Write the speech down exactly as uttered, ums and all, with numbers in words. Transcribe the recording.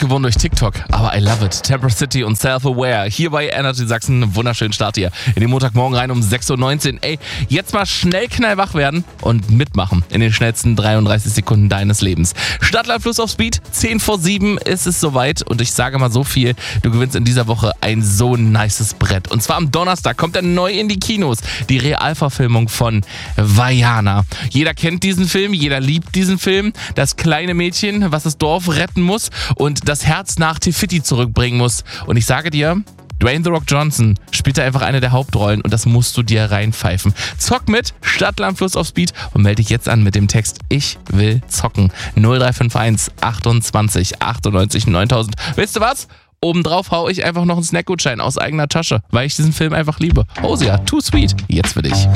geworden durch TikTok, aber I love it. Temper City und Self-Aware. Hier bei Energy Sachsen. Einen wunderschönen Start hier in den Montagmorgen rein um sechs Uhr neunzehn. Ey, jetzt mal schnell knallwach werden und mitmachen in den schnellsten dreiunddreißig Sekunden deines Lebens. Stadtland Fluss auf Speed. zehn vor sieben ist es soweit und ich sage mal so viel, du gewinnst in dieser Woche ein so nices Brett. Und zwar am Donnerstag kommt er neu in die Kinos. Die Realverfilmung von Vaiana. Jeder kennt diesen Film, jeder liebt diesen Film. Das kleine Mädchen, was das Dorf retten muss und das Herz nach Tifiti zurückbringen muss. Und ich sage dir, Dwayne The Rock Johnson spielt da einfach eine der Hauptrollen und das musst du dir reinpfeifen. Zock mit Stadtland Fluss auf Speed und melde dich jetzt an mit dem Text Ich will zocken. null drei fünf eins achtundzwanzig achtundneunzig neuntausend. Willst du was? Obendrauf hau ich einfach noch einen Snackgutschein aus eigener Tasche, weil ich diesen Film einfach liebe. Hosea, Too Sweet, jetzt für dich.